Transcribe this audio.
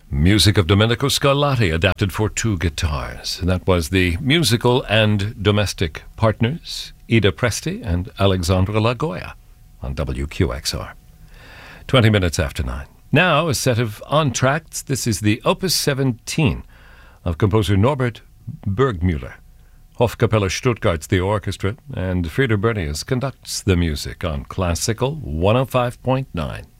Music of Domenico Scarlatti, adapted for two guitars. That was the musical and domestic partners, Ida Presti and Alexandra Lagoya, on WQXR. 20 minutes after 9. Now, a set of entr'actes. This is the Opus 17 of composer Norbert Burgmüller. Hofkapelle Stuttgart's the orchestra, and Frieder Bernius conducts the music on Classical 105.9.